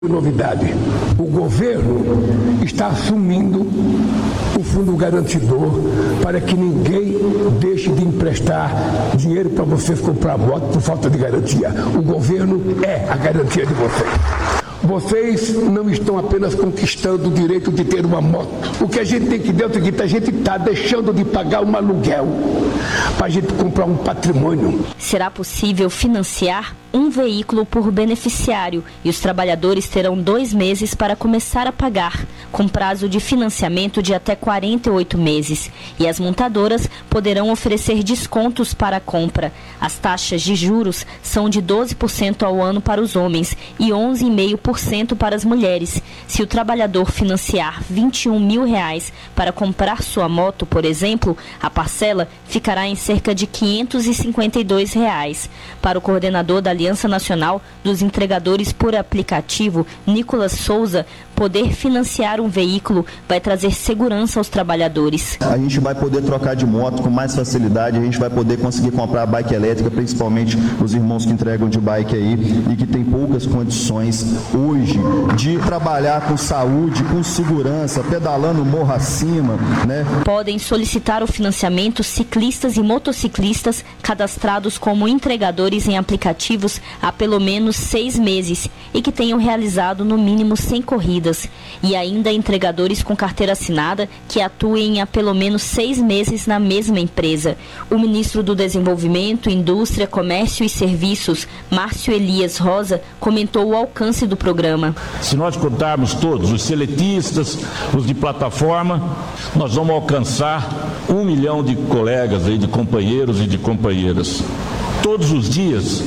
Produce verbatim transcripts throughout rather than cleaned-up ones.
Novidade, o governo está assumindo o fundo garantidor para que ninguém deixe de emprestar dinheiro para vocês comprar moto por falta de garantia. O governo é a garantia de vocês. Vocês não estão apenas conquistando o direito de ter uma moto. O que a gente tem que ver é o seguinte: a gente está deixando de pagar um aluguel para a gente comprar um patrimônio. Será possível financiar um veículo por beneficiário e os trabalhadores terão dois meses para começar a pagar, com prazo de financiamento de até quarenta e oito meses. E as montadoras poderão oferecer descontos para a compra. As taxas de juros são de doze por cento ao ano para os homens e onze vírgula cinco por cento para as mulheres. Se o trabalhador financiar vinte e um mil reais para comprar sua moto, por exemplo, a parcela ficará em cerca de quinhentos e cinquenta e dois reais. Para o coordenador da Aliança Nacional dos Entregadores por Aplicativo, Nicolas Souza, poder financiar um veículo vai trazer segurança aos trabalhadores. A gente vai poder trocar de moto com mais facilidade, a gente vai poder conseguir comprar bike elétrica, principalmente os irmãos que entregam de bike aí e que tem poucas condições hoje de trabalhar com saúde, com segurança, pedalando morro acima, né? Podem solicitar o financiamento ciclistas e motociclistas cadastrados como entregadores em aplicativos há pelo menos seis meses e que tenham realizado no mínimo cem corridas. E ainda entregadores com carteira assinada que atuem há pelo menos seis meses na mesma empresa. O ministro do Desenvolvimento, Indústria, Comércio e Serviços, Márcio Elias Rosa, comentou o alcance do programa. Se nós contarmos todos, os seletistas, os de plataforma, nós vamos alcançar um milhão de colegas aí, de companheiros e de companheiras. Todos os dias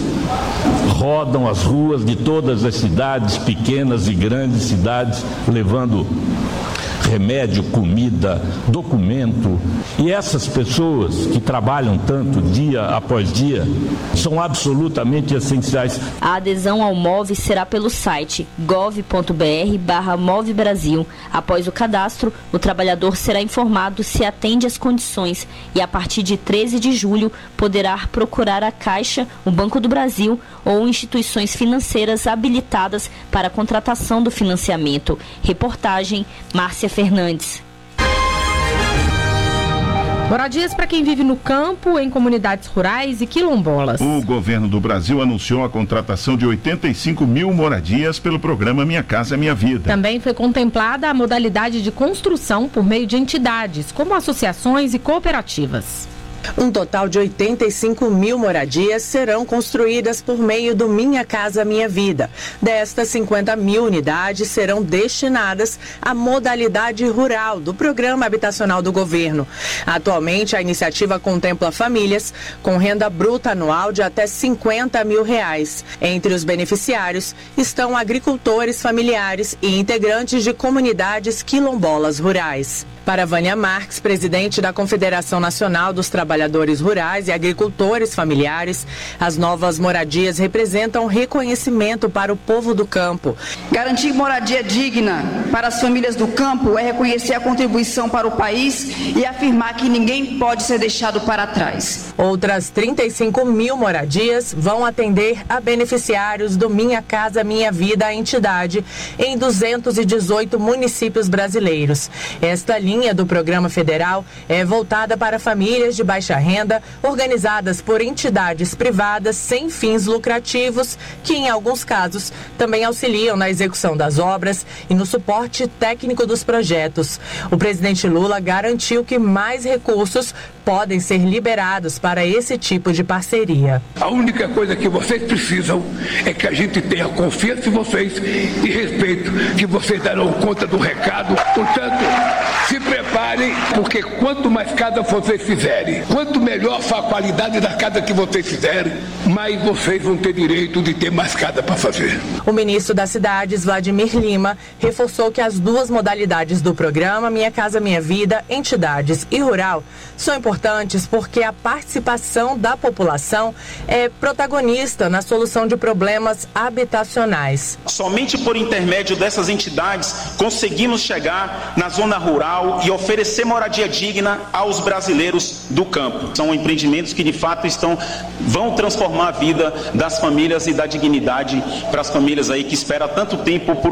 rodam as ruas de todas as cidades, pequenas e grandes cidades, levando remédio, comida, documento. E essas pessoas que trabalham tanto dia após dia são absolutamente essenciais. A adesão ao M O V será pelo site gov ponto br barra Move Brasil. Após o cadastro, o trabalhador será informado se atende às condições e a partir de treze de julho poderá procurar a Caixa, o Banco do Brasil ou instituições financeiras habilitadas para a contratação do financiamento. Reportagem Márcia Fernandes. Moradias para quem vive no campo, em comunidades rurais e quilombolas. O governo do Brasil anunciou a contratação de oitenta e cinco mil moradias pelo programa Minha Casa Minha Vida. Também foi contemplada a modalidade de construção por meio de entidades, como associações e cooperativas. Um total de oitenta e cinco mil moradias serão construídas por meio do Minha Casa Minha Vida. Destas, cinquenta mil unidades serão destinadas à modalidade rural do Programa Habitacional do Governo. Atualmente, a iniciativa contempla famílias com renda bruta anual de até cinquenta mil reais. Entre os beneficiários estão agricultores familiares e integrantes de comunidades quilombolas rurais. Para Vânia Marques, presidente da Confederação Nacional dos Trabalhadores Rurais e Agricultores Familiares, as novas moradias representam reconhecimento para o povo do campo. Garantir moradia digna para as famílias do campo é reconhecer a contribuição para o país e afirmar que ninguém pode ser deixado para trás. Outras trinta e cinco mil moradias vão atender a beneficiários do Minha Casa Minha Vida, a entidade, em duzentos e dezoito municípios brasileiros. Esta linha do programa federal é voltada para famílias de baixa renda, organizadas por entidades privadas sem fins lucrativos, que em alguns casos também auxiliam na execução das obras e no suporte técnico dos projetos. O presidente Lula garantiu que mais recursos podem ser liberados para esse tipo de parceria. A única coisa que vocês precisam é que a gente tenha confiança em vocês e respeito, que vocês darão conta do recado. Portanto, se preparem, porque quanto mais casa vocês fizerem, quanto melhor for a qualidade da casa que vocês fizerem, mais vocês vão ter direito de ter mais casa para fazer. O ministro das Cidades, Vladimir Lima, reforçou que as duas modalidades do programa Minha Casa Minha Vida, entidades e rural, são importantes porque a participação da população é protagonista na solução de problemas habitacionais. Somente por intermédio dessas entidades conseguimos chegar na zona rural, ao, e oferecer moradia digna aos brasileiros do campo. São empreendimentos que de fato estão, vão transformar a vida das famílias e da dignidade para as famílias aí que esperam há tanto tempo por